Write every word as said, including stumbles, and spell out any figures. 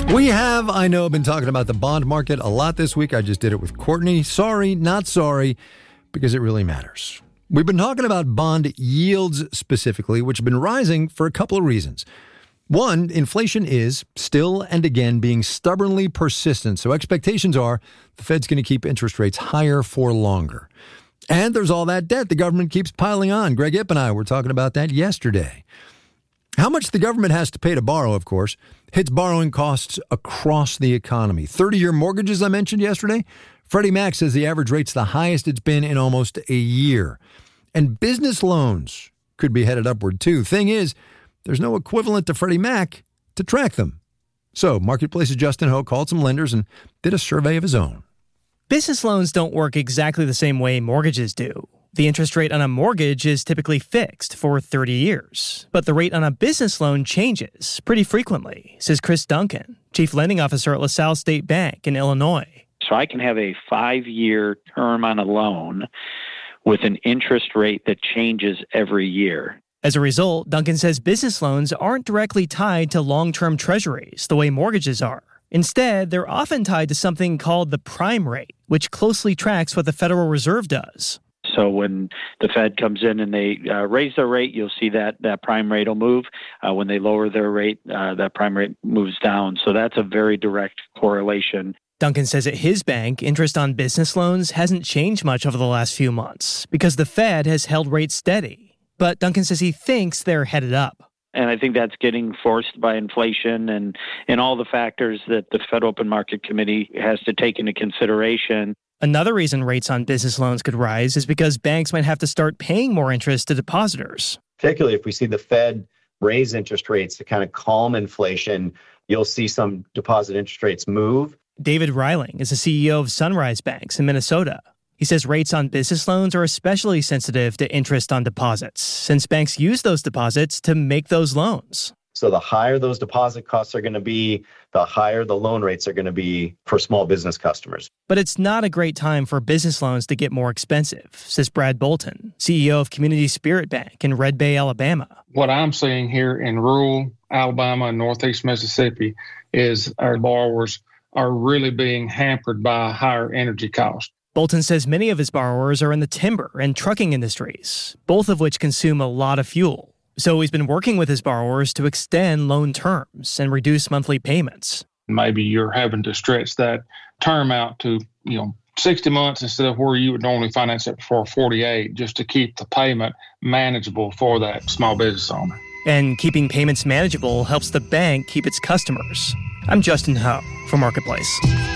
We have, I know, been talking about the bond market a lot this week. I just did it with Courtney. Sorry, not sorry, because it really matters. We've been talking about bond yields specifically, which have been rising for a couple of reasons. One, inflation is still and again being stubbornly persistent, so expectations are the Fed's going to keep interest rates higher for longer. And there's all that debt the government keeps piling on. Greg Ip and I were talking about that yesterday. How much the government has to pay to borrow, of course, hits borrowing costs across the economy. thirty-year mortgages I mentioned yesterday, Freddie Mac says the average rate's the highest it's been in almost a year. And business loans could be headed upward, too. Thing is, there's no equivalent to Freddie Mac to track them. So Marketplace's Justin Ho called some lenders and did a survey of his own. Business loans don't work exactly the same way mortgages do. The interest rate on a mortgage is typically fixed for thirty years, but the rate on a business loan changes pretty frequently, says Chris Duncan, Chief Lending Officer at LaSalle State Bank in Illinois. So I can have a five-year term on a loan with an interest rate that changes every year. As a result, Duncan says business loans aren't directly tied to long-term treasuries the way mortgages are. Instead, they're often tied to something called the prime rate, which closely tracks what the Federal Reserve does. So when the Fed comes in and they uh, raise their rate, you'll see that that prime rate will move. Uh, when they lower their rate, uh, that prime rate moves down. So that's a very direct correlation. Duncan says at his bank, interest on business loans hasn't changed much over the last few months because the Fed has held rates steady. But Duncan says he thinks they're headed up. And I think that's getting forced by inflation and, and all the factors that the Fed Open Market Committee has to take into consideration. Another reason rates on business loans could rise is because banks might have to start paying more interest to depositors. Particularly if we see the Fed raise interest rates to kind of calm inflation, you'll see some deposit interest rates move. David Reiling is the C E O of Sunrise Banks in Minnesota. He says rates on business loans are especially sensitive to interest on deposits, since banks use those deposits to make those loans. So the higher those deposit costs are going to be, the higher the loan rates are going to be for small business customers. But it's not a great time for business loans to get more expensive, says Brad Bolton, C E O of Community Spirit Bank in Red Bay, Alabama. What I'm seeing here in rural Alabama and northeast Mississippi is our borrowers are really being hampered by higher energy costs. Bolton says many of his borrowers are in the timber and trucking industries, both of which consume a lot of fuel. So he's been working with his borrowers to extend loan terms and reduce monthly payments. Maybe you're having to stretch that term out to, you know, sixty months instead of where you would normally finance it for forty-eight, just to keep the payment manageable for that small business owner. And keeping payments manageable helps the bank keep its customers. I'm Justin Ho for Marketplace.